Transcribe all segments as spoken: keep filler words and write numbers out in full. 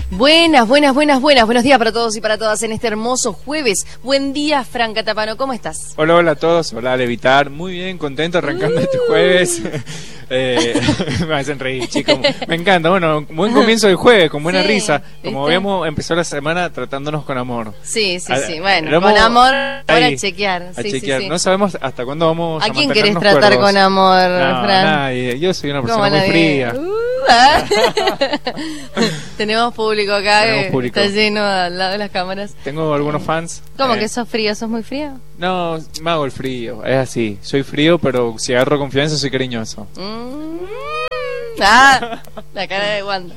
Buenas, buenas, buenas, buenas. Buenos días para todos y para todas en este hermoso jueves. Buen día, Fran Catapano. ¿Cómo estás? Hola, hola a todos. Hola, Levitar. Muy bien, contento arrancando uh. este jueves. eh, me hacen reír, chicos. Me encanta. Bueno, buen comienzo del jueves, con buena sí, risa. Como ¿viste? Habíamos empezado la semana tratándonos con amor. Sí, sí, sí. Bueno, Éramos con amor para chequear. A sí, chequear. Sí, sí. No sabemos hasta cuándo vamos a ¿A quién querés tratar cuerdos? Con amor, no, Fran? Nadie. Yo soy una persona muy fría. Uh, ¿eh? Tenemos público acá. Tenemos público. Está lleno al lado de las cámaras. Tengo algunos fans. ¿Cómo eh, que sos frío? ¿Sos muy frío? No, me hago el frío. Es así. Soy frío, pero si agarro confianza soy cariñoso. Mm. Ah, la cara de Wanda.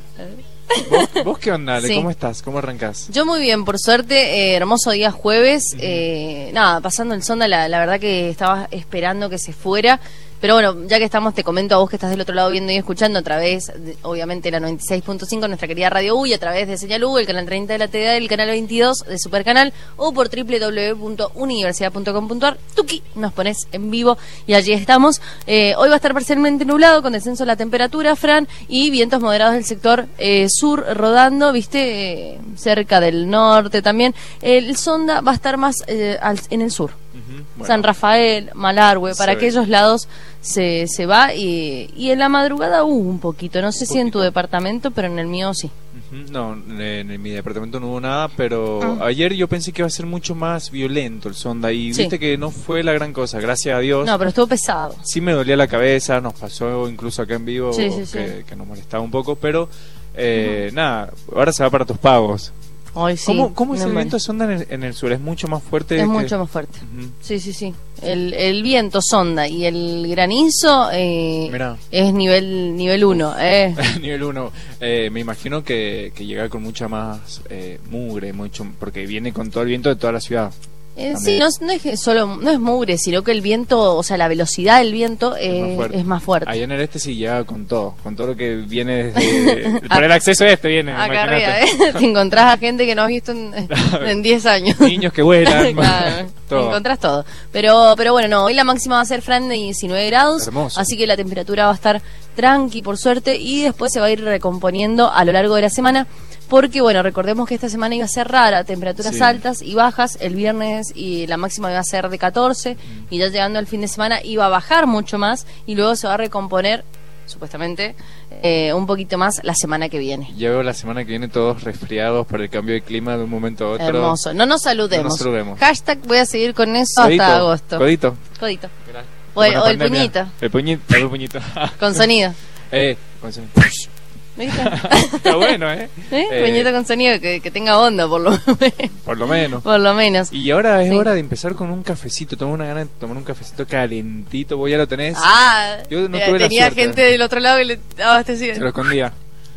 ¿Vos, vos qué onda? Sí. ¿Cómo estás? ¿Cómo arrancás? Yo muy bien, por suerte. Eh, hermoso día jueves. Uh-huh. eh, nada, pasando el sonda, la, la verdad que estaba esperando que se fuera. Pero bueno, ya que estamos, te comento a vos que estás del otro lado viendo y escuchando a través, de, obviamente, la noventa y seis punto cinco, nuestra querida Radio U, y a través de Señal U, el canal treinta de la T D A, el canal veintidós de Supercanal, o por doble u doble u doble u punto universidad punto com punto a r. Tuki, nos pones en vivo y allí estamos. Eh, hoy va a estar parcialmente nublado, con descenso de la temperatura, Fran, y vientos moderados del sector eh, sur rodando, viste, eh, cerca del norte también. El sonda va a estar más eh, al, en el sur. Uh-huh. Bueno. San Rafael, Malargüe, para aquellos lados se, se va y, y en la madrugada hubo uh, un poquito, no sé un si poquito. En tu departamento, pero en el mío sí. Uh-huh. No, en, en mi departamento no hubo nada, pero uh-huh. ayer yo pensé que iba a ser mucho más violento el sonda y sí. Viste que no fue la gran cosa, gracias a Dios. No, pero estuvo pesado. Sí me dolía la cabeza, nos pasó incluso acá en vivo sí, sí, que, sí. que nos molestaba un poco, pero eh, uh-huh. nada, ahora se va para tus pagos. Ay, sí, ¿Cómo, cómo es el viento sonda en el, en el sur? ¿Es mucho más fuerte? Es que... mucho más fuerte. Uh-huh. Sí, sí, sí. El, el viento sonda y el granizo eh, es nivel nivel uno. Eh. nivel uno. Eh, me imagino que, que llega con mucha más eh, mugre, mucho, porque viene con todo el viento de toda la ciudad. Eh, sí, no, no es solo no es mugre, sino que el viento, o sea, la velocidad del viento eh, es, más es más fuerte. Allá en el este sí llega con todo, con todo lo que viene desde, por el acceso este viene. Acá arriba, ¿eh? Te encontrás a gente que no has visto en diez años. Niños que vuelan. Claro, todo. Encontrás todo. Pero pero bueno, no, hoy la máxima va a ser, Fran, de diecinueve grados. Hermoso. Así que la temperatura va a estar tranqui, por suerte, y después se va a ir recomponiendo a lo largo de la semana. Porque, bueno, recordemos que esta semana iba a ser rara, temperaturas sí. altas y bajas, el viernes y la máxima iba a ser de catorce, mm. y ya llegando al fin de semana iba a bajar mucho más, y luego se va a recomponer, supuestamente, eh, un poquito más la semana que viene. Ya veo la semana que viene todos resfriados por el cambio de clima de un momento a otro. Hermoso, no nos saludemos. No nos saludemos. Hashtag voy a seguir con eso codito, hasta agosto. Codito. Codito. O el, o el puñito. El puñito, el puñito. Con sonido. Eh, con sonido. ¿Viste? Está bueno, ¿eh? ¿Eh? eh Puñito con sonido, que, que tenga onda, por lo menos. Por lo menos. Por lo menos. Y ahora es sí. hora de empezar con un cafecito. Tengo una gana de tomar un cafecito calentito. ¿Vos ya lo tenés? Ah, yo no eh, tuve tenía la suerte. gente del otro lado que le abastecía. Se lo escondía.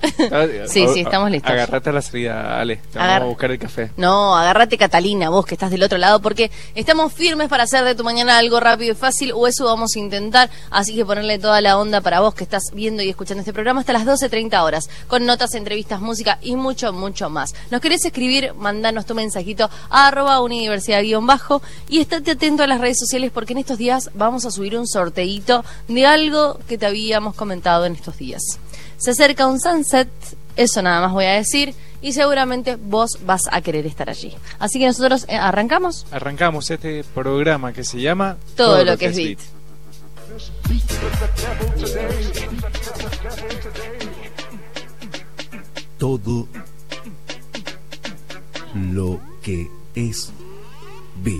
Sí, sí, estamos listos. Agarrate a la salida, Ale. Te vamos Agar... a buscar el café. No, agárrate, Catalina, vos que estás del otro lado, porque estamos firmes para hacer de tu mañana algo rápido y fácil, o eso vamos a intentar. Así que ponerle toda la onda para vos que estás viendo y escuchando este programa hasta las doce treinta horas, con notas, entrevistas, música y mucho, mucho más. ¿Nos querés escribir? Mandanos tu mensajito a arroba universidad guión bajo, y estate atento a las redes sociales, porque en estos días vamos a subir un sorteíto de algo que te habíamos comentado en estos días. Se acerca un sunset, eso nada más voy a decir, y seguramente vos vas a querer estar allí. Así que nosotros eh, arrancamos. Arrancamos este programa que se llama Todo, Todo lo, lo que es beat. Todo lo que es